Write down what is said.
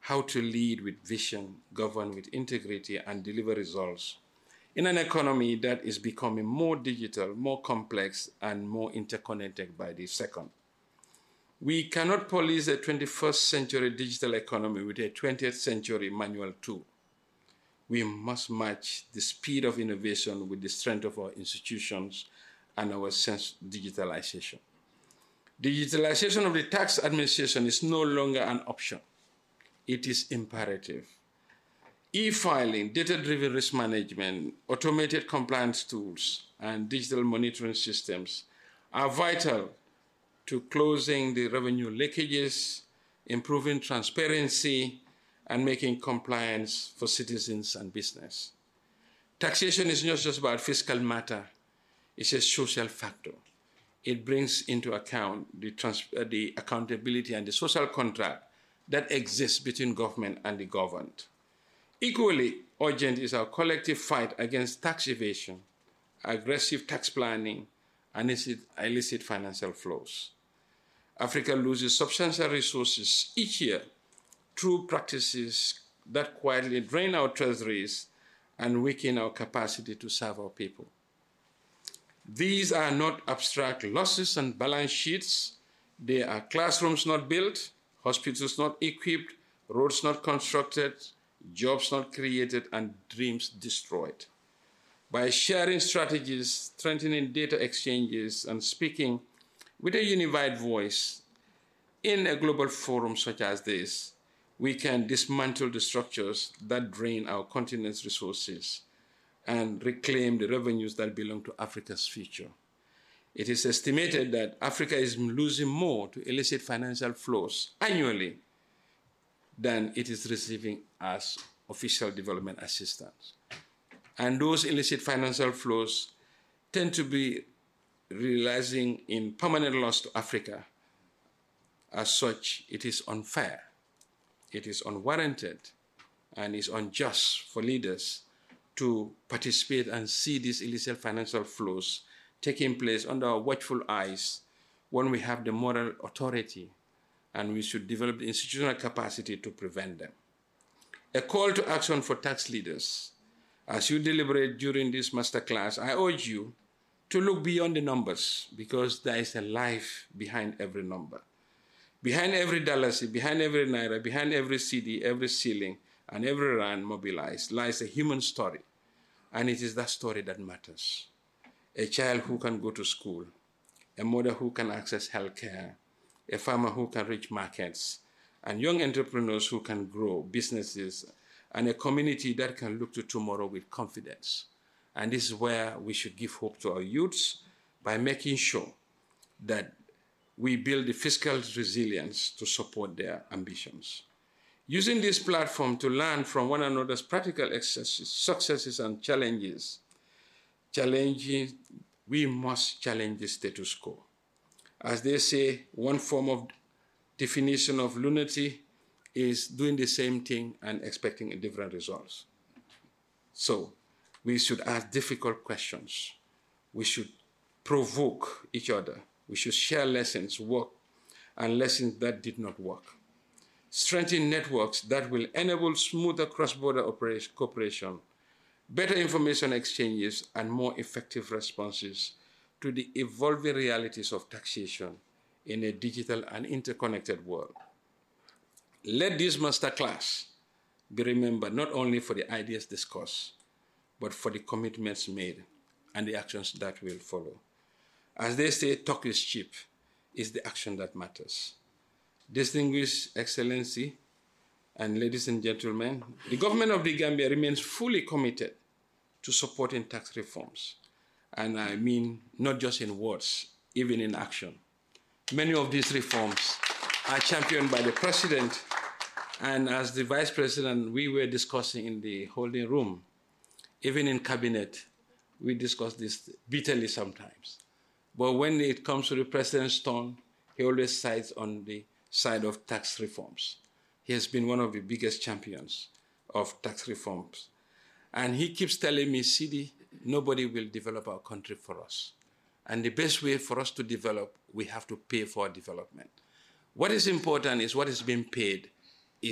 how to lead with vision, govern with integrity, and deliver results in an economy that is becoming more digital, more complex, and more interconnected by the second. We cannot police a 21st century digital economy with a 20th century manual tool. We must match the speed of innovation with the strength of our institutions and our sense of digitalization. Digitalization of the tax administration is no longer an option. It is imperative. E-filing, data-driven risk management, automated compliance tools, and digital monitoring systems are vital to closing the revenue leakages, improving transparency, and making compliance for citizens and business. Taxation is not just about fiscal matter, it's a social factor. It brings into account the accountability and the social contract that exists between government and the governed. Equally urgent is our collective fight against tax evasion, aggressive tax planning, and illicit financial flows. Africa loses substantial resources each year through practices that quietly drain our treasuries and weaken our capacity to serve our people. These are not abstract losses on balance sheets. They are classrooms not built, hospitals not equipped, roads not constructed, jobs not created, and dreams destroyed. By sharing strategies, strengthening data exchanges, and speaking with a unified voice in a global forum such as this, we can dismantle the structures that drain our continent's resources and reclaim the revenues that belong to Africa's future. It is estimated that Africa is losing more to illicit financial flows annually than it is receiving as official development assistance. And those illicit financial flows tend to be realizing in permanent loss to Africa. As such, it is unfair, it is unwarranted, and is unjust for leaders to participate and see these illicit financial flows taking place under our watchful eyes when we have the moral authority, and we should develop the institutional capacity to prevent them. A call to action for tax leaders. As you deliberate during this masterclass, I urge you to look beyond the numbers, because there is a life behind every number. Behind every dollar, behind every naira, behind every CD, every ceiling, and every rand mobilized lies a human story, and it is that story that matters. A child who can go to school, a mother who can access healthcare, a farmer who can reach markets, and young entrepreneurs who can grow businesses, and a community that can look to tomorrow with confidence. And this is where we should give hope to our youths by making sure that we build the fiscal resilience to support their ambitions. Using this platform to learn from one another's practical successes and challenges, we must challenge the status quo. As they say, one form of definition of lunacy is doing the same thing and expecting different results. So we should ask difficult questions. We should provoke each other. We should share lessons, work, and lessons that did not work. Strengthen networks that will enable smoother cross-border cooperation, better information exchanges, and more effective responses to the evolving realities of taxation in a digital and interconnected world. Let this masterclass be remembered not only for the ideas discussed, but for the commitments made and the actions that will follow. As they say, talk is cheap. It's the action that matters. Distinguished Excellency and ladies and gentlemen, the government of the Gambia remains fully committed to supporting tax reforms. And I mean not just in words, even in action. Many of these reforms are championed by the President, and as the Vice President, we were discussing in the holding room, even in cabinet, we discuss this bitterly sometimes. But when it comes to the President's turn, he always sides on the side of tax reforms. He has been one of the biggest champions of tax reforms. And he keeps telling me, Sidi, nobody will develop our country for us. And the best way for us to develop, we have to pay for our development. What is important is what is being paid